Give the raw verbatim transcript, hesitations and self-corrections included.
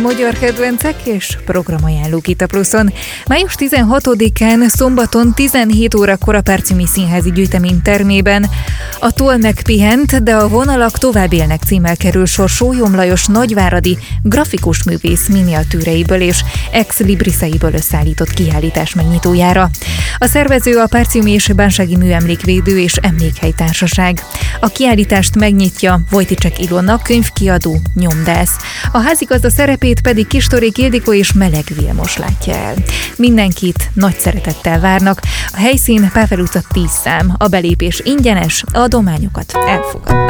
magyar kedvencek és programajánlók itt a Pluszon. május tizenhatodikán szombaton tizenhét órakor a Parziumi Színházi Gyűjtemény termében a toll megpihent, de a vonalak tovább élnek címmel kerül sor Sólyom Lajos nagyváradi grafikus művész miniatűreiből és ex libriszeiből összeállított kiállítás megnyitójára. A szervező a Parziumi és Bánsági Műemlékvédő és Emlékhely Társaság. A kiállítást megnyitja Wojtyczek Ilona, könyvkiadó, nyomdász. A házigazda szerepét pedig Kistorék Ildikó és Meleg Vilmos látja el. Mindenkit nagy szeretettel várnak. A helyszín Pável utca tíz szám, a belépés ingyenes, a adományokat elfogadják.